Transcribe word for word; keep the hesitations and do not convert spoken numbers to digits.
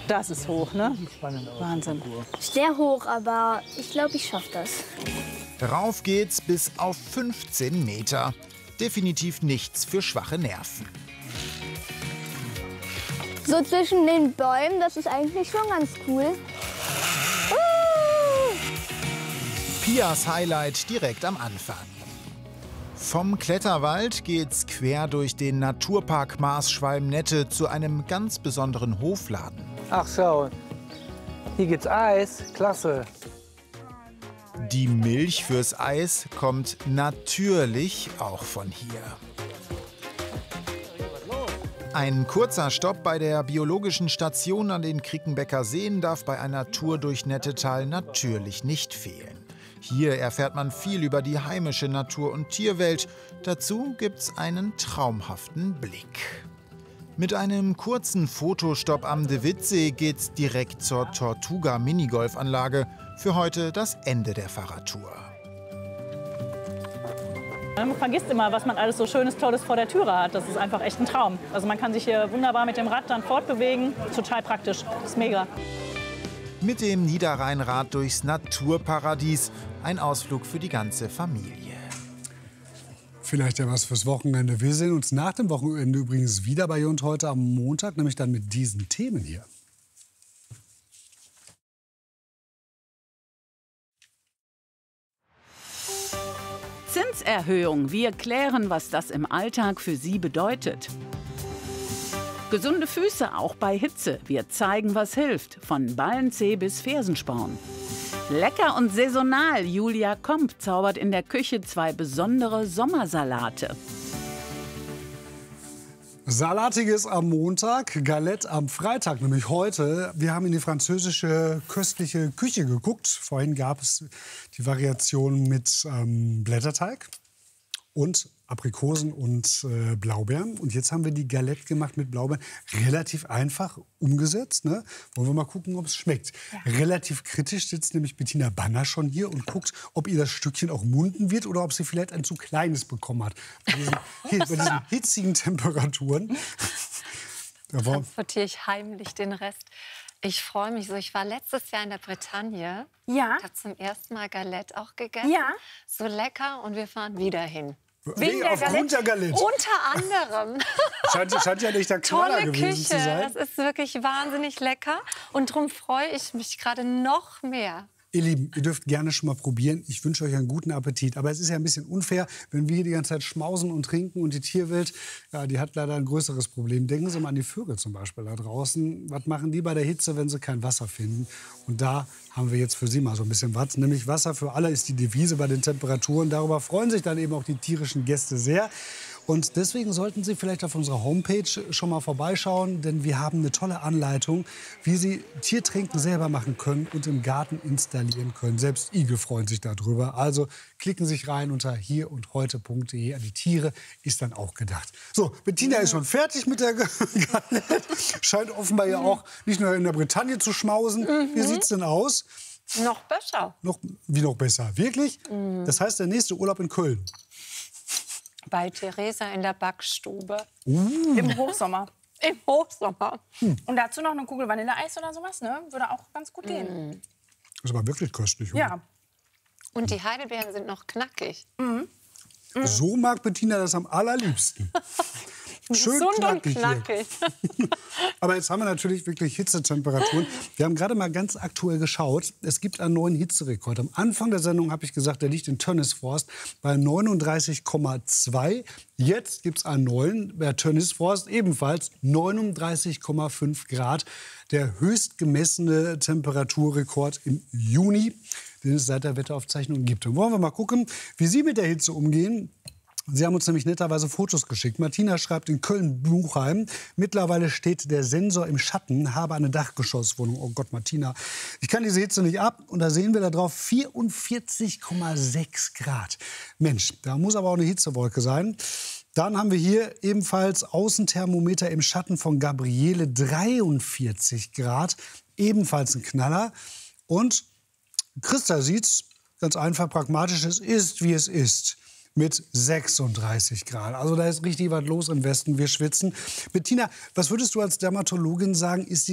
Das ist hoch, ne? Wahnsinn. Sehr hoch, aber ich glaube, ich schaffe das. Rauf geht's bis auf fünfzehn Meter. Definitiv nichts für schwache Nerven. So zwischen den Bäumen, das ist eigentlich schon ganz cool. Uh! Pias Highlight direkt am Anfang. Vom Kletterwald geht's quer durch den Naturpark Maasschwalm-Nette zu einem ganz besonderen Hofladen. Ach schau, hier gibt's Eis, klasse. Die Milch fürs Eis kommt natürlich auch von hier. Ein kurzer Stopp bei der biologischen Station an den Krickenbecker Seen darf bei einer Tour durch Nettetal natürlich nicht fehlen. Hier erfährt man viel über die heimische Natur- und Tierwelt. Dazu gibt's einen traumhaften Blick. Mit einem kurzen Fotostopp am De Witt-See geht's direkt zur Tortuga-Minigolfanlage. Für heute das Ende der Fahrradtour. Man vergisst immer, was man alles so Schönes, Tolles vor der Türe hat. Das ist einfach echt ein Traum. Also man kann sich hier wunderbar mit dem Rad dann fortbewegen. Total praktisch. Das ist mega. Mit dem Niederrheinrad durchs Naturparadies. Ein Ausflug für die ganze Familie. Vielleicht ja was fürs Wochenende. Wir sehen uns nach dem Wochenende übrigens wieder bei Jund heute am Montag, nämlich dann mit diesen Themen hier. Zinserhöhung. Wir klären, was das im Alltag für Sie bedeutet. Gesunde Füße auch bei Hitze. Wir zeigen, was hilft. Von Ballenzeh bis Fersensporn. Lecker und saisonal. Julia Komp zaubert in der Küche zwei besondere Sommersalate. Salatiges am Montag, Galette am Freitag, nämlich heute. Wir haben in die französische köstliche Küche geguckt. Vorhin gab es die Variation mit ähm, Blätterteig und Aprikosen und äh, Blaubeeren. Und jetzt haben wir die Galette gemacht mit Blaubeeren. Relativ einfach umgesetzt. Ne? Wollen wir mal gucken, ob es schmeckt. Ja. Relativ kritisch sitzt nämlich Bettina Banner schon hier und guckt, ob ihr das Stückchen auch munden wird oder ob sie vielleicht ein zu kleines bekommen hat. Bei diesen, bei diesen hitzigen Temperaturen. Transportiere ich heimlich den Rest. Ich freue mich so. Ich war letztes Jahr in der Bretagne. Ja. Ich habe zum ersten Mal Galette auch gegessen. Ja. So lecker und wir fahren wieder hin. Wegen der aufgrund der Galette. Unter anderem. Scheint, scheint ja nicht der Knaller Tolle gewesen Küche. zu sein. Das ist wirklich wahnsinnig lecker. Und darum freue ich mich gerade noch mehr. Ihr Lieben, ihr dürft gerne schon mal probieren. Ich wünsche euch einen guten Appetit. Aber es ist ja ein bisschen unfair, wenn wir hier die ganze Zeit schmausen und trinken und die Tierwelt, ja, die hat leider ein größeres Problem. Denken Sie mal an die Vögel zum Beispiel da draußen. Was machen die bei der Hitze, wenn sie kein Wasser finden? Und da haben wir jetzt für Sie mal so ein bisschen was. Nämlich Wasser für alle ist die Devise bei den Temperaturen. Darüber freuen sich dann eben auch die tierischen Gäste sehr. Und deswegen sollten Sie vielleicht auf unserer Homepage schon mal vorbeischauen, denn wir haben eine tolle Anleitung, wie Sie Tiertränken selber machen können und im Garten installieren können. Selbst Igel freuen sich darüber. Also klicken Sie sich rein unter hier und heute punkt de. An die Tiere ist dann auch gedacht. So, Bettina ist schon fertig mit der Galette. Scheint offenbar ja auch nicht nur in der Bretagne zu schmausen. Mhm. Wie sieht's denn aus? Noch besser. Noch, wie noch besser? Wirklich? Mhm. Das heißt, der nächste Urlaub in Köln. Bei Theresa in der Backstube. Uh. Im Hochsommer. Im Hochsommer. Hm. Und dazu noch eine Kugel Vanilleeis oder sowas, ne? Würde auch ganz gut gehen. Mm. Das ist aber wirklich köstlich. Oder? Ja. Und die Heidelbeeren sind noch knackig. Mhm. Mhm. So mag Bettina das am allerliebsten. Schön Gesund knackig. und knackig. Aber jetzt haben wir natürlich wirklich Hitzetemperaturen. Wir haben gerade mal ganz aktuell geschaut. Es gibt einen neuen Hitzerekord. Am Anfang der Sendung habe ich gesagt, der liegt in Tönnisforst bei neununddreißig Komma zwei. Jetzt gibt es einen neuen bei Tönnisforst, ebenfalls neununddreißig Komma fünf Grad. Der höchst gemessene Temperaturrekord im Juni, den es seit der Wetteraufzeichnung gibt. Und wollen wir mal gucken, wie Sie mit der Hitze umgehen. Sie haben uns nämlich netterweise Fotos geschickt. Martina schreibt in Köln-Buchheim, mittlerweile steht der Sensor im Schatten, habe eine Dachgeschosswohnung. Oh Gott, Martina, ich kann diese Hitze nicht ab. Und da sehen wir da drauf vierundvierzig Komma sechs Grad. Mensch, da muss aber auch eine Hitzewolke sein. Dann haben wir hier ebenfalls Außenthermometer im Schatten von Gabriele, dreiundvierzig Grad, ebenfalls ein Knaller. Und Christa sieht's ganz einfach pragmatisch, es ist, wie es ist. Mit sechsunddreißig Grad. Also da ist richtig was los im Westen. Wir schwitzen. Bettina, was würdest du als Dermatologin sagen, ist die